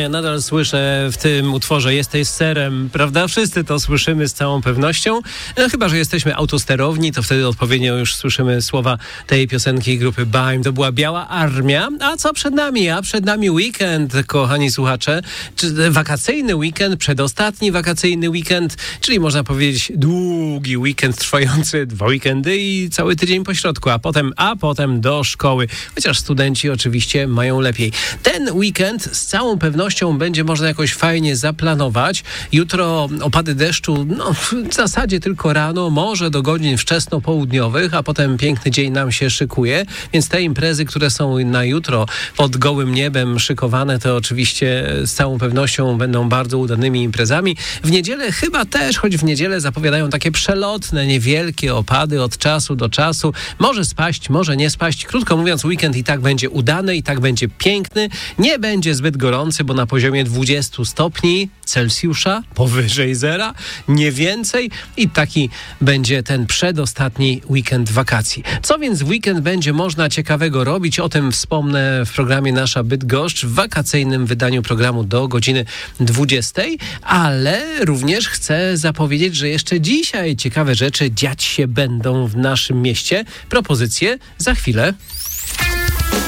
ja nadal słyszę w tym utworze Jesteś serem, prawda? Wszyscy to słyszymy z całą pewnością. No, chyba że jesteśmy autosterowni, to wtedy odpowiednio już słyszymy słowa tej piosenki grupy Baim. To była Biała Armia. A co przed nami? A przed nami weekend, kochani słuchacze. Wakacyjny weekend, przedostatni wakacyjny weekend, czyli można powiedzieć długi weekend trwający 2 weekendy i cały tydzień po środku, a potem do szkoły. Chociaż studenci oczywiście mają lepiej. Ten weekend z całą pewnością będzie można jakoś fajnie zaplanować. Jutro opady deszczu, w zasadzie tylko rano, może do godzin wczesno-południowych, a potem piękny dzień nam się szykuje, więc te imprezy, które są na jutro pod gołym niebem szykowane, to oczywiście z całą pewnością będą bardzo udanymi imprezami. W niedzielę chyba też, choć w niedzielę zapowiadają takie przelotne, niewielkie opady od czasu do czasu. Może spaść, może nie spaść. Krótko mówiąc, weekend i tak będzie udany, i tak będzie piękny. Nie będzie zbyt gorący, bo na poziomie 20 stopni Celsjusza, powyżej zera, nie więcej. I taki będzie ten przedostatni weekend wakacji. Co więc w weekend będzie można ciekawego robić? O tym wspomnę w programie Nasza Bydgoszcz w wakacyjnym wydaniu programu do godziny 20, ale również chcę zapowiedzieć, że jeszcze dzisiaj ciekawe rzeczy dziać się będą w naszym mieście. Propozycje za chwilę.